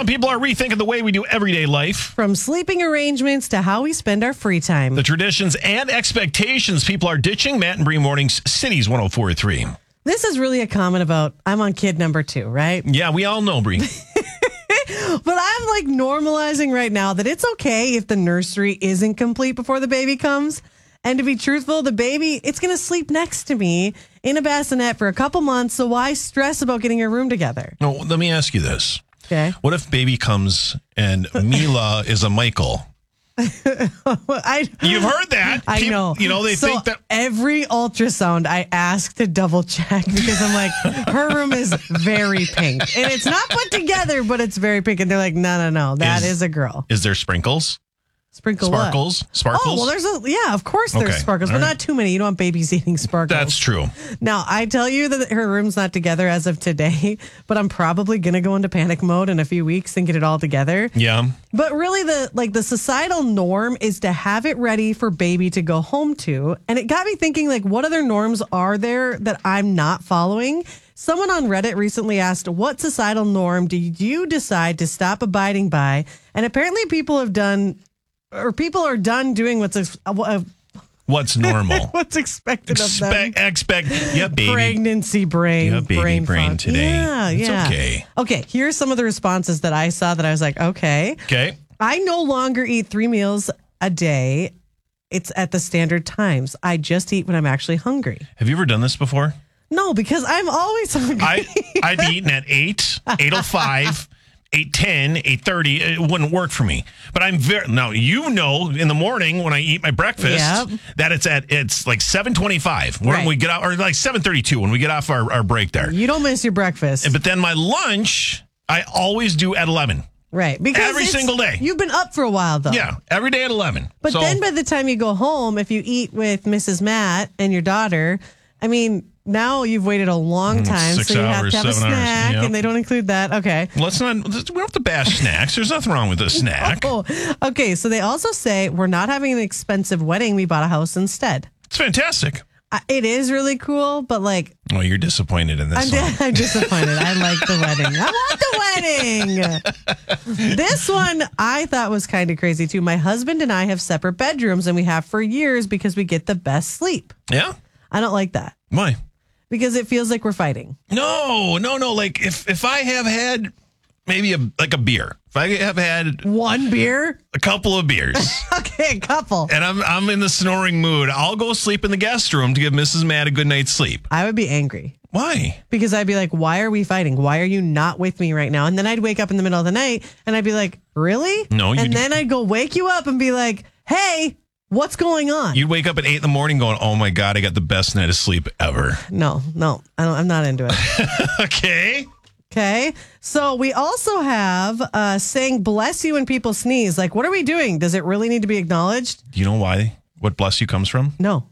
Some people are rethinking the way we do everyday life. From sleeping arrangements to how we spend our free time. The traditions and expectations people are ditching. Matt and Bree Mornings, Cities 104.3. This is really a comment about, I'm on kid number 2, right? Yeah, we all know, Bree. But I'm like normalizing right now that it's okay if the nursery isn't complete before the baby comes. And to be truthful, the baby, it's going to sleep next to me in a bassinet for a couple months. So why stress about getting your room together? No, let me ask you this. Okay. What if baby comes and Mila is a Michael? You've heard that. I know. You know, they think that. Every ultrasound I ask to double check because I'm like, her room is very pink. And it's not put together, but it's very pink. And they're like, no, that is a girl. Is there sprinkles? Sparkles? Sparkles? Oh, well, of course there's sparkles, but not too many. You don't want babies eating sparkles. That's true. Now, I tell you that her room's not together as of today, but I'm probably going to go into panic mode in a few weeks and get it all together. Yeah. But really, the societal norm is to have it ready for baby to go home to. And it got me thinking, like, what other norms are there that I'm not following? Someone on Reddit recently asked, what societal norm did you decide to stop abiding by? And apparently people are done doing what's normal. What's expected of them. Yeah, baby. Pregnancy brain. Yeah, baby brain today. Yeah. It's okay. Okay, here's some of the responses that I saw that I was like, okay. Okay. I no longer eat 3 meals a day. It's at the standard times. I just eat when I'm actually hungry. Have you ever done this before? No, because I'm always hungry. I'd be eating at 8:05. 8:10, 8:30, it wouldn't work for me. But I'm now in the morning when I eat my breakfast that it's like 7:25 when we get out, or like 7:32 when we get off our break there. You don't miss your breakfast. But then my lunch, I always do at 11. Right. Because every single day. You've been up for a while though. Yeah, every day at 11. But then by the time you go home, if you eat with Mrs. Matt and your daughter, I mean, now you've waited a long time, 6 so you hours, have to have a 7 snack, hours. Yep. and they don't include that. Okay. We don't have to bash snacks. There's nothing wrong with a snack. Oh, okay, so they also say we're not having an expensive wedding. We bought a house instead. It's fantastic. It is really cool, but like... Oh, you're disappointed in this one. I'm disappointed. I like the wedding. I want the wedding. This one I thought was kind of crazy, too. My husband and I have separate bedrooms, and we have for years because we get the best sleep. Yeah? I don't like that. Why? Because it feels like we're fighting. No. Like if I have had maybe a beer, if I have had one beer, a couple of beers, okay, a couple, and I'm in the snoring mood, I'll go sleep in the guest room to give Mrs. Matt a good night's sleep. I would be angry. Why? Because I'd be like, why are we fighting? Why are you not with me right now? And then I'd wake up in the middle of the night and I'd be like, really? No. And then I'd go wake you up and be like, hey, what's going on? You'd wake up at 8 a.m. going, oh my God, I got the best night of sleep ever. No, I'm not into it. Okay. So we also have saying bless you when people sneeze. Like, what are we doing? Does it really need to be acknowledged? Do you know why? What bless you comes from? No.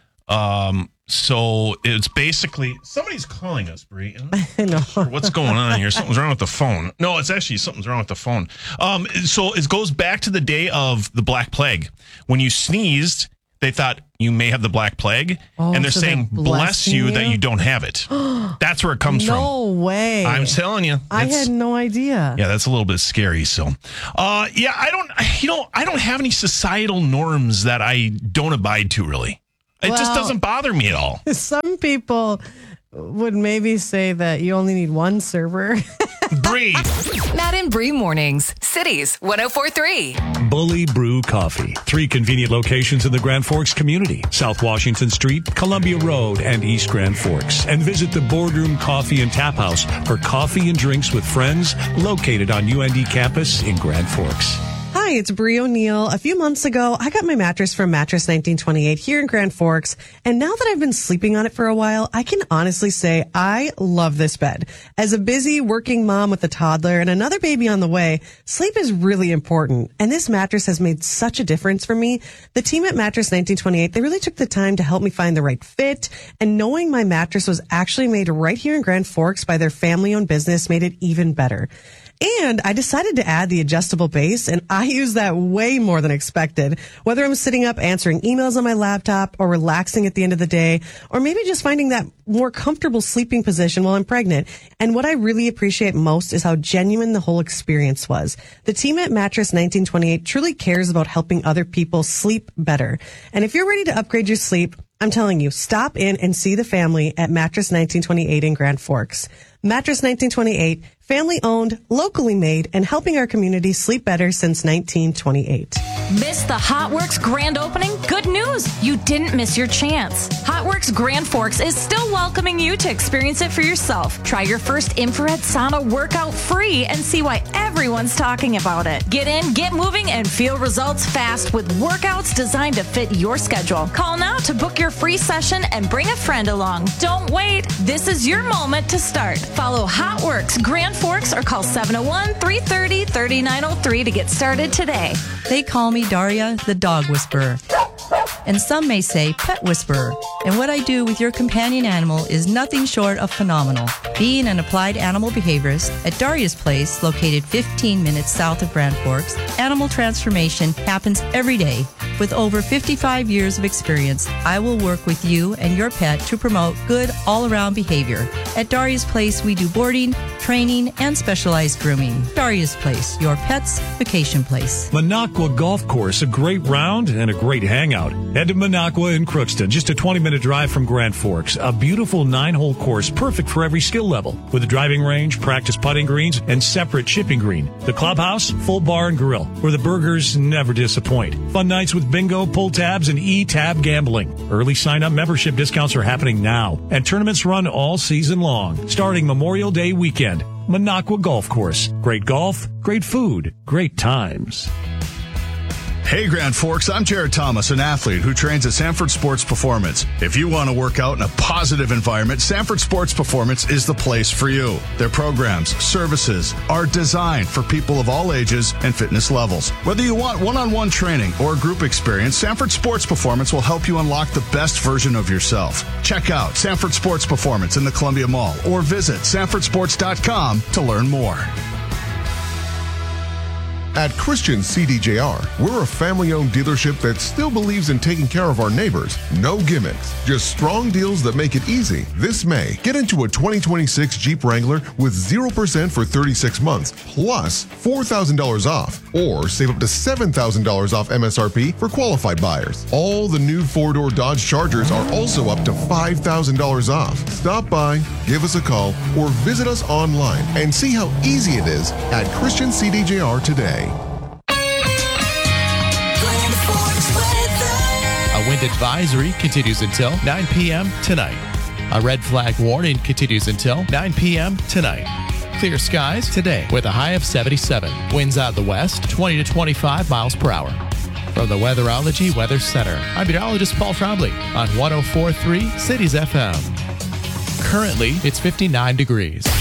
So it's basically somebody's calling us, Bree. I know. Sure what's going on here? Something's wrong with the phone. No, it's actually something's wrong with the phone. So it goes back to the day of the Black Plague. When you sneezed, they thought you may have the Black Plague, and they're saying bless you that you don't have it. That's where it comes from. No way. I'm telling you. I had no idea. Yeah, that's a little bit scary. So, I don't have any societal norms that I don't abide to really. It just doesn't bother me at all. Some people would maybe say that you only need one server. Bree. Matt and Bree Mornings, Cities 104.3. Bully Brew Coffee. 3 convenient locations in the Grand Forks community. South Washington Street, Columbia Road, and East Grand Forks. And visit the Boardroom Coffee and Tap House for coffee and drinks with friends located on UND campus in Grand Forks. Hi, it's Bree O'Neill. A few months ago, I got my mattress from Mattress 1928 here in Grand Forks, and now that I've been sleeping on it for a while, I can honestly say I love this bed. As a busy working mom with a toddler and another baby on the way, sleep is really important, and this mattress has made such a difference for me. The team at Mattress 1928, they really took the time to help me find the right fit, and knowing my mattress was actually made right here in Grand Forks by their family-owned business made it even better. And I decided to add the adjustable base, and I use use that way more than expected. Whether I'm sitting up answering emails on my laptop or relaxing at the end of the day, or maybe just finding that more comfortable sleeping position while I'm pregnant. And what I really appreciate most is how genuine the whole experience was. The team at Mattress 1928 truly cares about helping other people sleep better. And if you're ready to upgrade your sleep, I'm telling you, stop in and see the family at Mattress 1928 in Grand Forks. Mattress 1928, family owned, locally made, and helping our community sleep better since 1928. Missed the HotWorks grand opening? Good news! You didn't miss your chance. HotWorks Grand Forks is still welcoming you to experience it for yourself. Try your first infrared sauna workout free and see why everyone's talking about it. Get in, get moving, and feel results fast with workouts designed to fit your schedule. Call now to book your free session and bring a friend along. Don't wait. This is your moment to start. Follow HotWorks Grand Forks or call 701-330-3903 to get started today. They call me Daria, the dog whisperer. And some may say pet whisperer. And what I do with your companion animal is nothing short of phenomenal. Being an applied animal behaviorist at Daria's Place, located 15 minutes south of Grand Forks, animal transformation happens every day. With over 55 years of experience, I will work with you and your pet to promote good all-around behavior. At Daria's Place, we do boarding, training, and specialized grooming. Daria's Place, your pet's vacation place. Minocqua Golf Course, a great round and a great hangout. Head to Minocqua in Crookston, just a 20-minute drive from Grand Forks. A beautiful 9-hole course, perfect for every skill level, with a driving range, practice putting greens, and separate chipping green. The clubhouse, full bar and grill, where the burgers never disappoint. Fun nights with bingo, pull tabs, and e-tab gambling. Early sign-up membership discounts are happening now, and tournaments run all season long, starting Memorial Day weekend. Minocqua Golf Course. Great golf, great food, great times. Hey Grand Forks, I'm Jared Thomas, an athlete who trains at Sanford Sports Performance. If you want to work out in a positive environment, Sanford Sports Performance is the place for you. Their programs, services are designed for people of all ages and fitness levels. Whether you want one-on-one training or group experience, Sanford Sports Performance will help you unlock the best version of yourself. Check out Sanford Sports Performance in the Columbia Mall or visit sanfordsports.com to learn more. At Christian CDJR, we're a family-owned dealership that still believes in taking care of our neighbors. No gimmicks, just strong deals that make it easy. This May, get into a 2026 Jeep Wrangler with 0% for 36 months, plus $4,000 off, or save up to $7,000 off MSRP for qualified buyers. All the new 4-door Dodge Chargers are also up to $5,000 off. Stop by, give us a call, or visit us online and see how easy it is at Christian CDJR today. A wind advisory continues until 9 p.m. tonight. A red flag warning continues until 9 p.m. tonight. Clear skies today with a high of 77. Winds out of the west, 20 to 25 miles per hour. From the Weatherology Weather Center, I'm meteorologist Paul Trombley on 104.3 Cities FM. Currently, it's 59 degrees.